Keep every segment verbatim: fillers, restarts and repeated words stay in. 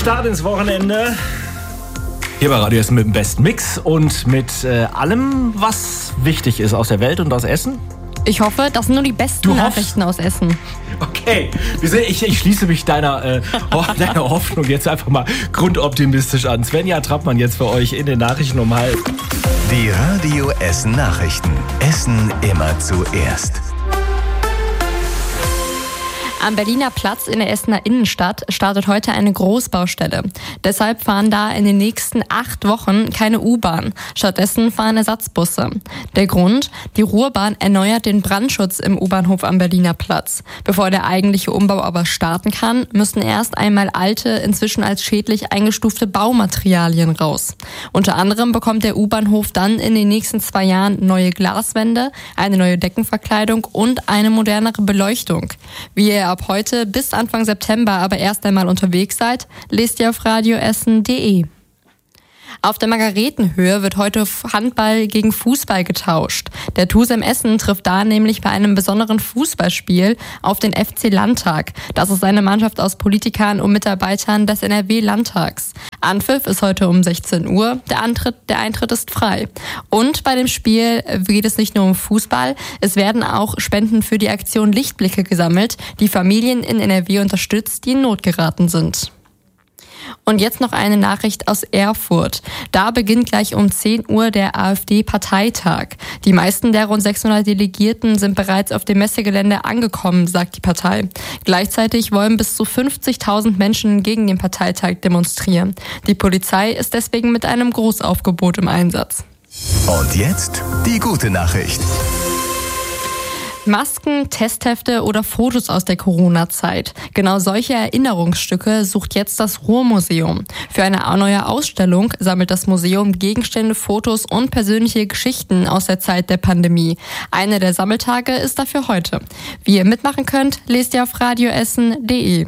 Start ins Wochenende. Hier bei Radio Essen mit dem besten Mix und mit äh, allem, was wichtig ist aus der Welt und aus Essen. Ich hoffe, das sind nur die besten Du Nachrichten aus Essen. Okay, ich, ich schließe mich deiner, äh, deiner Hoffnung jetzt einfach mal grundoptimistisch an. Svenja Trappmann jetzt für euch in den Nachrichten um halb. Die Radio Essen Nachrichten. Essen immer zuerst. Am Berliner Platz in der Essener Innenstadt startet heute eine Großbaustelle. Deshalb fahren da in den nächsten acht Wochen keine U-Bahn. Stattdessen fahren Ersatzbusse. Der Grund? Die Ruhrbahn erneuert den Brandschutz im U-Bahnhof am Berliner Platz. Bevor der eigentliche Umbau aber starten kann, müssen erst einmal alte, inzwischen als schädlich eingestufte Baumaterialien raus. Unter anderem bekommt der U-Bahnhof dann in den nächsten zwei Jahren neue Glaswände, eine neue Deckenverkleidung und eine modernere Beleuchtung. Wie ihr ab heute bis Anfang September aber erst einmal unterwegs seid, lest ihr auf radioessen punkt de. Auf der Margaretenhöhe wird heute Handball gegen Fußball getauscht. Der T U S M Essen trifft da nämlich bei einem besonderen Fußballspiel auf den F C Landtag. Das ist eine Mannschaft aus Politikern und Mitarbeitern des N R W-Landtags. Anpfiff ist heute um sechzehn Uhr. Der Eintritt, der Eintritt ist frei. Und bei dem Spiel geht es nicht nur um Fußball. Es werden auch Spenden für die Aktion Lichtblicke gesammelt, die Familien in N R W unterstützt, die in Not geraten sind. Und jetzt noch eine Nachricht aus Erfurt. Da beginnt gleich um zehn Uhr der AfD-Parteitag. Die meisten der rund sechshundert Delegierten sind bereits auf dem Messegelände angekommen, sagt die Partei. Gleichzeitig wollen bis zu fünfzigtausend Menschen gegen den Parteitag demonstrieren. Die Polizei ist deswegen mit einem Großaufgebot im Einsatz. Und jetzt die gute Nachricht. Masken, Testhefte oder Fotos aus der Corona-Zeit. Genau solche Erinnerungsstücke sucht jetzt das Ruhrmuseum. Für eine neue Ausstellung sammelt das Museum Gegenstände, Fotos und persönliche Geschichten aus der Zeit der Pandemie. Einer der Sammeltage ist dafür heute. Wie ihr mitmachen könnt, lest ihr auf radioessen punkt de.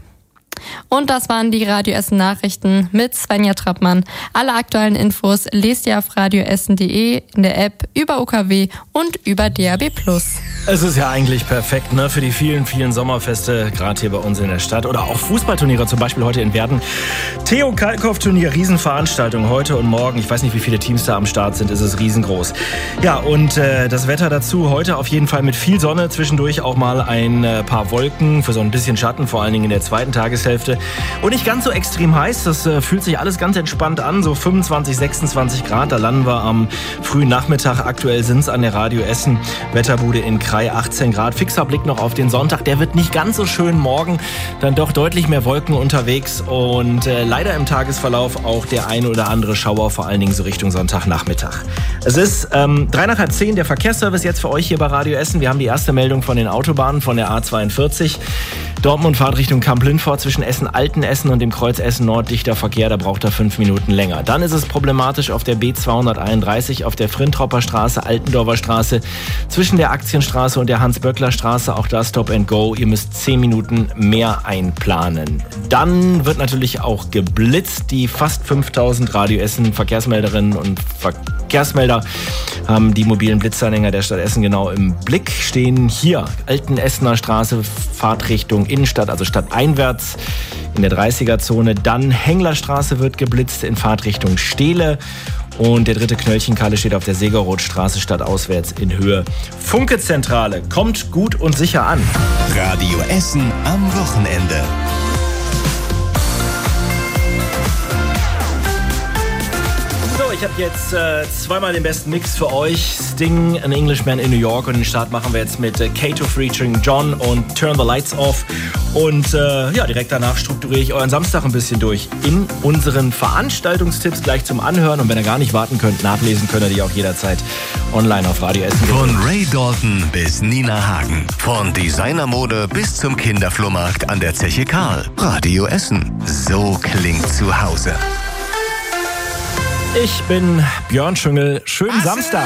Und das waren die Radio Essen Nachrichten mit Svenja Trappmann. Alle aktuellen Infos lest ihr auf radioessen punkt de, in der App, über U K W und über D A B plus. Es ist ja eigentlich perfekt, ne, für die vielen, vielen Sommerfeste, gerade hier bei uns in der Stadt. Oder auch Fußballturniere, zum Beispiel heute in Werden. Theo Kalkoff-Turnier, Riesenveranstaltung heute und morgen. Ich weiß nicht, wie viele Teams da am Start sind, es ist riesengroß. Ja, und äh, das Wetter dazu heute auf jeden Fall mit viel Sonne, zwischendurch auch mal ein äh, paar Wolken für so ein bisschen Schatten, vor allen Dingen in der zweiten Tageshälfte. Und nicht ganz so extrem heiß, das äh, fühlt sich alles ganz entspannt an, so fünfundzwanzig, sechsundzwanzig Grad. Da landen wir am frühen Nachmittag. Aktuell sind es an der Radio Essen Wetterbude in Kreis achtzehn Grad. Fixer Blick noch auf den Sonntag. Der wird nicht ganz so schön. Morgen dann doch deutlich mehr Wolken unterwegs und äh, leider im Tagesverlauf auch der ein oder andere Schauer, vor allen Dingen so Richtung Sonntagnachmittag. Es ist ähm, drei nach halb zehn, der Verkehrsservice jetzt für euch hier bei Radio Essen. Wir haben die erste Meldung von den Autobahnen von der A zweiundvierzig. Dortmund fahrt Richtung Kamp-Lindfort zwischen Essen-Altenessen und dem Kreuz Essen-Nord. Dichter Verkehr, da braucht er fünf Minuten länger. Dann ist es problematisch auf der B zweihunderteinunddreißig, auf der Frintropper Straße, Altendorfer Straße, zwischen der Aktienstraße und der Hans-Böckler-Straße. Auch da Stop and Go. Ihr müsst zehn Minuten mehr einplanen. Dann wird natürlich auch geblitzt. Die fast fünftausend Radio Essen Verkehrsmelderinnen und Verkehrsmelder haben die mobilen Blitzanhänger der Stadt Essen genau im Blick. Stehen hier Altenessener Straße, Fahrtrichtung Innenstadt, also stadteinwärts in der dreißiger-Zone. Dann Henglerstraße wird geblitzt in Fahrtrichtung Stehle. Und der dritte Knöllchenkalle steht auf der Segerrothstraße stadtauswärts in Höhe Funke-Zentrale. Kommt gut und sicher an. Radio Essen am Wochenende. Ich habe jetzt äh, zweimal den besten Mix für euch. Sting, An Englishman in New York. Und den Start machen wir jetzt mit äh, Kato featuring John und Turn the Lights Off. Und äh, ja, direkt danach strukturiere ich euren Samstag ein bisschen durch in unseren Veranstaltungstipps gleich zum Anhören. Und wenn ihr gar nicht warten könnt, nachlesen könnt ihr die auch jederzeit online auf Radio Essen. Von Ray Dalton bis Nina Hagen. Von Designermode bis zum Kinderflohmarkt an der Zeche Karl. Radio Essen. So klingt zu Hause. Ich bin Björn Schüngel. Schönen Samstag.